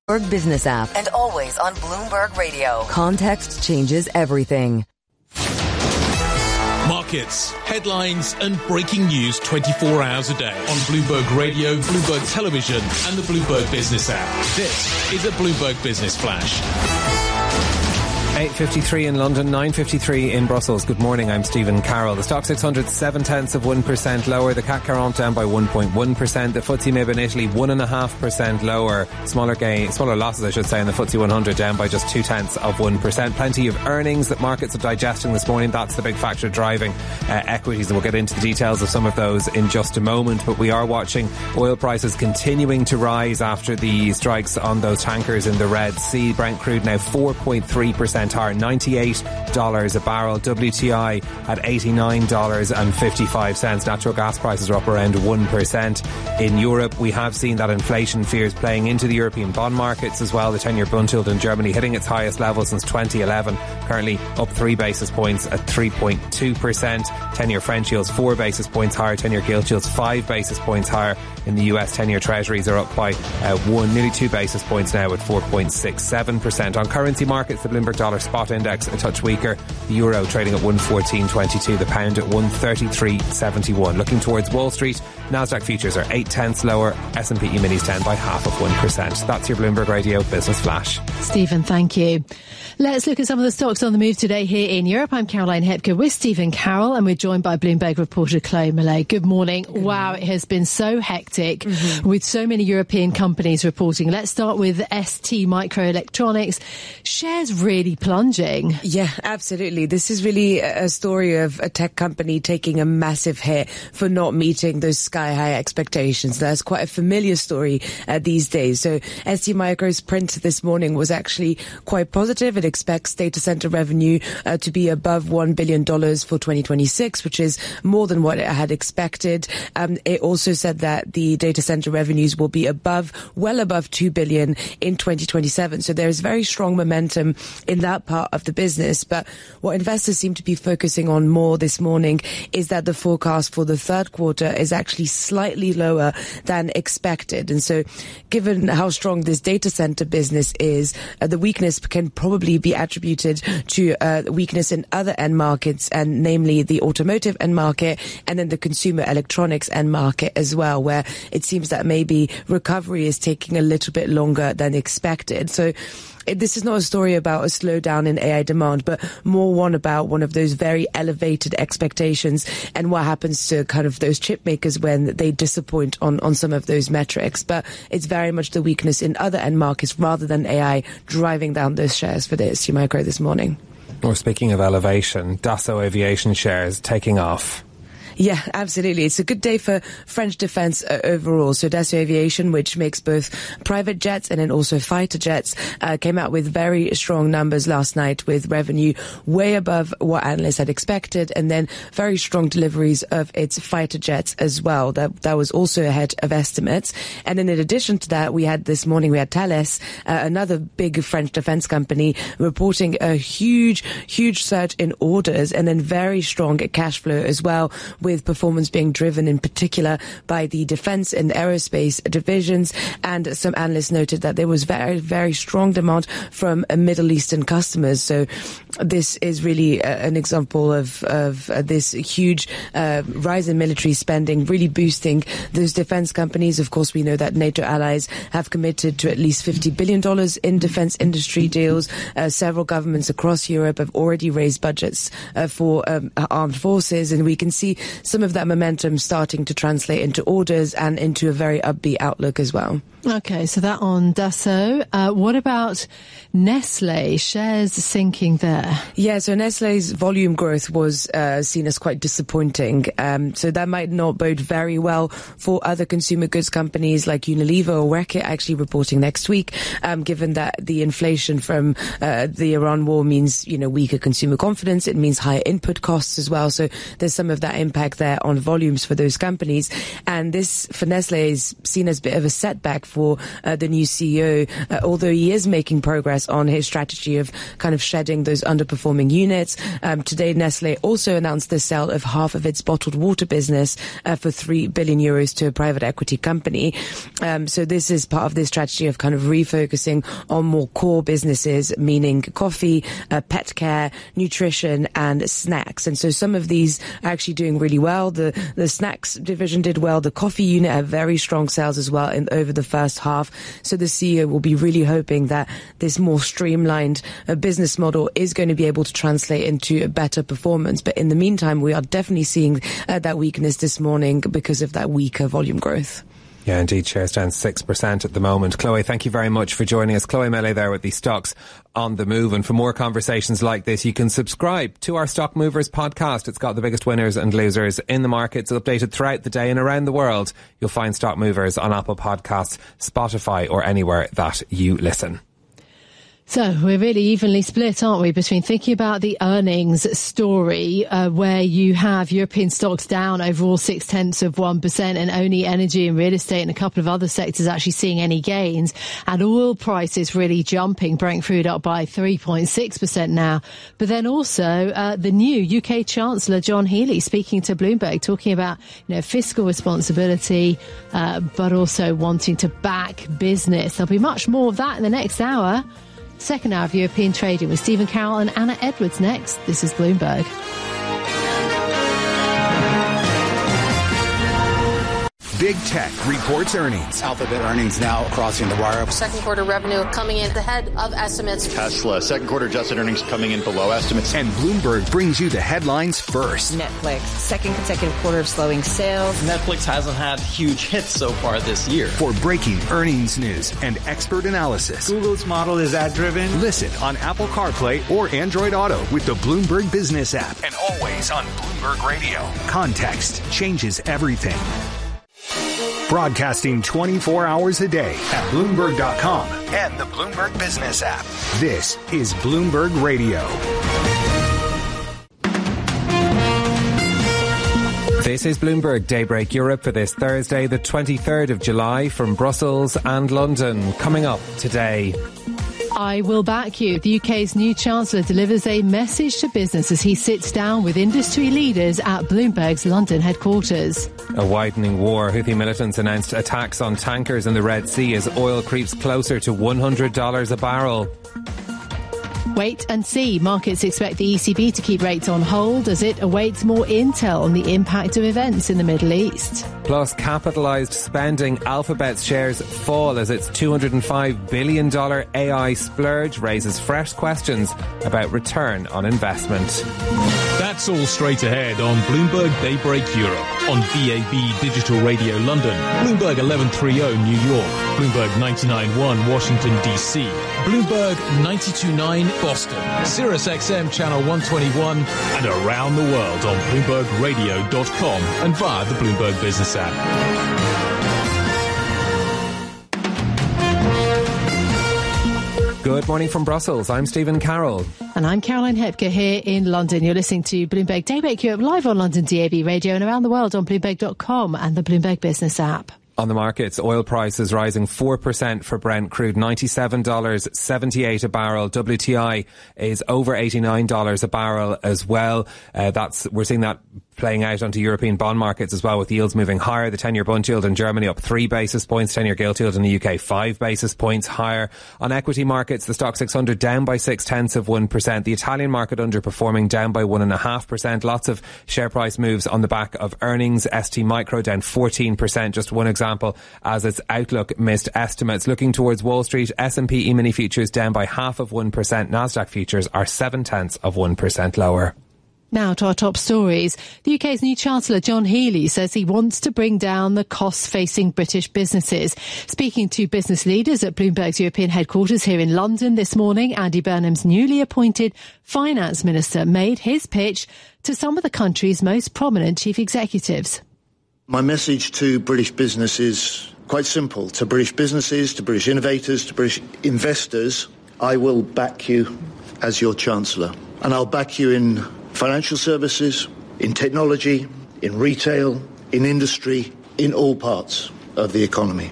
Bloomberg Business app. And always on Bloomberg Radio. Context changes everything. Markets, headlines and breaking news 24 hours a day on Bloomberg Radio, Bloomberg Television and the Bloomberg Business app. This is a Bloomberg Business Flash. 8.53 in London, 9.53 in Brussels. Good morning, I'm Stephen Carroll. The Stock 600 0.7% lower. The CAC 40 down by 1.1%. The FTSE MIB in Italy 1.5% lower. Smaller losses, I should say, in the FTSE 100 down by just 0.2%. Plenty of earnings that markets are digesting this morning. That's the big factor driving equities, and we'll get into the details of some of those in just a moment. But we are watching oil prices continuing to rise after the strikes on those tankers in the Red Sea. Brent crude now 4.3% higher, $98 a barrel. WTI at $89.55. Natural gas prices are up around 1%. In Europe, we have seen that inflation fears playing into the European bond markets as well. The 10-year bund yield in Germany hitting its highest level since 2011, currently up 3 basis points at 3.2%. 10-year French yields 4 basis points higher. 10-year gilt yields 5 basis points higher. In the US, 10-year treasuries are up by nearly 2 basis points now at 4.67%. On currency markets, the Bloomberg dollar spot index a touch weaker. The euro trading at 114.22. The pound at 133.71. Looking towards Wall Street, Nasdaq futures are 0.8 lower. S&P E-minis down by 0.5%. That's your Bloomberg Radio Business Flash. Stephen, thank you. Let's look at some of the stocks on the move today here in Europe. I'm Caroline Hepker with Stephen Carroll, and we're joined by Bloomberg reporter Chloe Millay. Good morning. Wow, it has been so hectic with so many European companies reporting. Let's start with ST Microelectronics. Shares really plunging. Yeah, absolutely. This is really a story of a tech company taking a massive hit for not meeting those sky-high expectations. That's quite a familiar story these days. So ST Micro's print this morning was actually quite positive. It expects data center revenue to be above $1 billion for 2026, which is more than what it had expected. It also said that the data center revenues will be well above $2 billion in 2027. So there's very strong momentum in that part of the business. But what investors seem to be focusing on more this morning is that the forecast for the third quarter is actually slightly lower than expected. And so given how strong this data center business is, the weakness can probably be attributed to weakness in other end markets, and namely the automotive end market and then the consumer electronics end market as well, where it seems that maybe recovery is taking a little bit longer than expected. So this is not a story about a slowdown in AI demand, but more one about one of those very elevated expectations and what happens to kind of those chip makers when they disappoint on some of those metrics. But it's very much the weakness in other end markets rather than AI driving down those shares for the ST Micro this morning. Or speaking of elevation, Dassault Aviation shares taking off. Yeah, absolutely. It's a good day for French defense overall. So Dassault Aviation, which makes both private jets and then also fighter jets, came out with very strong numbers last night with revenue way above what analysts had expected, and then very strong deliveries of its fighter jets as well. That was also ahead of estimates. And then in addition to that, we had Thales, another big French defense company, reporting a huge surge in orders and then very strong cash flow as well, with performance being driven in particular by the defense and aerospace divisions. And some analysts noted that there was very, very strong demand from Middle Eastern customers. So this is really an example of this huge rise in military spending, really boosting those defense companies. Of course, we know that NATO allies have committed to at least $50 billion in defense industry deals. Several governments across Europe have already raised budgets for armed forces, and we can see some of that momentum starting to translate into orders and into a very upbeat outlook as well. Okay, so that on Dassault. What about Nestlé? Shares sinking there. Yeah, so Nestlé's volume growth was seen as quite disappointing. So that might not bode very well for other consumer goods companies like Unilever or Reckitt actually reporting next week, given that the inflation from the Iran war means, weaker consumer confidence. It means higher input costs as well. So there's some of that impact there on volumes for those companies. And this, for Nestlé, is seen as a bit of a setback for the new CEO, although he is making progress on his strategy of kind of shedding those underperforming units. Today, Nestle also announced the sale of half of its bottled water business for 3 billion euros to a private equity company. So this is part of this strategy of kind of refocusing on more core businesses, meaning coffee, pet care, nutrition, and snacks. And so some of these are actually doing really well. The snacks division did well. The coffee unit had very strong sales as well over the first half. So the CEO will be really hoping that this more streamlined business model is going to be able to translate into a better performance. But in the meantime, we are definitely seeing that weakness this morning because of that weaker volume growth. Yeah, indeed. Shares down 6% at the moment. Chloe, thank you very much for joining us. Chloe Melee there with the Stocks on the Move. And for more conversations like this, you can subscribe to our Stock Movers podcast. It's got the biggest winners and losers in the markets updated throughout the day and around the world. You'll find Stock Movers on Apple Podcasts, Spotify, or anywhere that you listen. So we're really evenly split, aren't we, between thinking about the earnings story, where you have European stocks down overall 0.6%, and only energy and real estate and a couple of other sectors actually seeing any gains, and oil prices really jumping, Brent crude up by 3.6% now. But then also the new UK Chancellor John Healey speaking to Bloomberg, talking about fiscal responsibility, but also wanting to back business. There'll be much more of that in the next hour. Second hour of European trading with Stephen Carroll and Anna Edwards next. This is Bloomberg. Big Tech reports earnings. Alphabet earnings now crossing the wire. Second quarter revenue coming in ahead of estimates. Tesla, second quarter adjusted earnings coming in below estimates. And Bloomberg brings you the headlines first. Netflix, second consecutive quarter of slowing sales. Netflix hasn't had huge hits so far this year. For breaking earnings news and expert analysis. Google's model is ad-driven. Listen on Apple CarPlay or Android Auto with the Bloomberg Business app. And always on Bloomberg Radio. Context changes everything. Broadcasting 24 hours a day at Bloomberg.com and the Bloomberg Business app. This is Bloomberg Radio. This is Bloomberg Daybreak Europe for this Thursday, the 23rd of July, from Brussels and London. Coming up today. I will back you. The UK's new Chancellor delivers a message to business as he sits down with industry leaders at Bloomberg's London headquarters. A widening war. Houthi militants announced attacks on tankers in the Red Sea as oil creeps closer to $100 a barrel. Wait and see. Markets expect the ECB to keep rates on hold as it awaits more intel on the impact of events in the Middle East. Plus, capitalised spending. Alphabet's shares fall as its $205 billion AI splurge raises fresh questions about return on investment. That's all straight ahead on Bloomberg Daybreak Europe, on DAB Digital Radio London, Bloomberg 1130 New York, Bloomberg 99.1 Washington DC, Bloomberg 92.9 Boston, Sirius XM Channel 121, and around the world on BloombergRadio.com and via the Bloomberg Business app. Good morning from Brussels. I'm Stephen Carroll. And I'm Caroline Hepker here in London. You're listening to Bloomberg Daybreak Europe live on London DAB Radio and around the world on Bloomberg.com and the Bloomberg Business app. On the markets, oil prices rising 4% for Brent crude, $97.78 a barrel. WTI is over $89 a barrel as well. We're seeing that playing out onto European bond markets as well, with yields moving higher. The 10-year bund yield in Germany up 3 basis points, 10-year gilt yield in the UK 5 basis points higher. On equity markets, the Stock 600 down by 0.6%. The Italian market underperforming, down by 1.5%. Lots of share price moves on the back of earnings. ST Micro down 14%, just one example, as its outlook missed estimates. Looking towards Wall Street, S&P E-mini futures down by 0.5%. Nasdaq futures are 0.7% lower. Now to our top stories. The UK's new Chancellor John Healey says he wants to bring down the costs facing British businesses. Speaking to business leaders at Bloomberg's European headquarters here in London this morning, Andy Burnham's newly appointed finance minister made his pitch to some of the country's most prominent chief executives. My message to British business is quite simple. To British businesses, to British innovators, to British investors, I will back you as your Chancellor. And I'll back you in financial services, in technology, in retail, in industry, in all parts of the economy.